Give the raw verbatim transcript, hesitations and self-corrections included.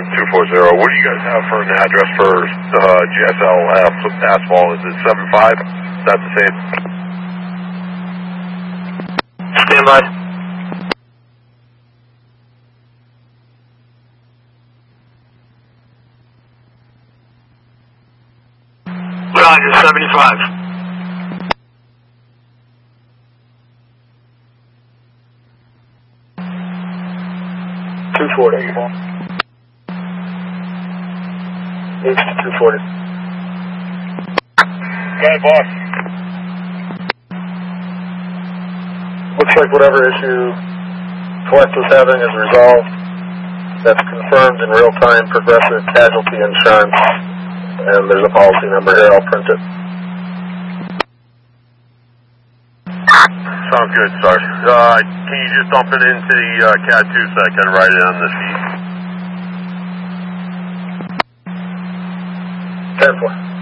two four zero. What do you guys have for an address for uh, G S L asphalt? Is it seven five? Is that the same? Stand by. Roger, seventy-five. two forty. H two forty. Go ahead, boss. Looks like whatever issue Flex was having is resolved. That's confirmed in real time, Progressive Casualty Insurance. And there's a policy number here, I'll print it. Sounds good, Sarge. Uh, can you just dump it into the uh, C A D two so I can write it on the sheet? ten four.